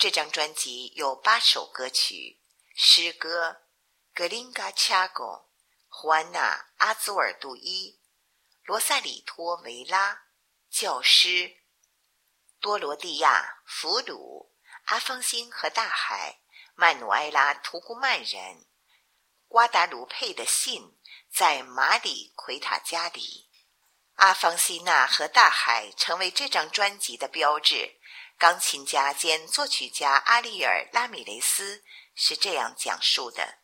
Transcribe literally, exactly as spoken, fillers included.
这张专辑有八首歌曲，诗歌格林嘎恰贡、胡安娜阿祖尔杜伊、罗萨里托维拉、教师、多罗蒂亚、俘虏、阿方辛和大海、曼努埃拉图古曼人、瓜达卢佩的信，在马里奎塔家里。阿方西娜和大海成为这张专辑的标志。钢琴家兼作曲家阿利尔拉米雷斯是这样讲述的：